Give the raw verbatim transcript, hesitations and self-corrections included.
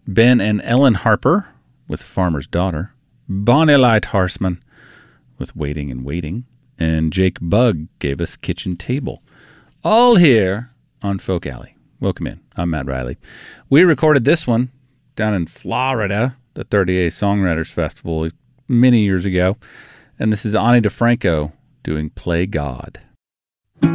Ben and Ellen Harper with Farmer's Daughter. Bonnie Light Horseman with Waiting and Waiting. And Jake Bugg gave us Kitchen Table. All here on Folk Alley. Welcome in. I'm Matt Riley. We recorded this one down in Florida, the thirty-eighth Songwriters Festival, many years ago. And this is Ani DiFranco doing Play God.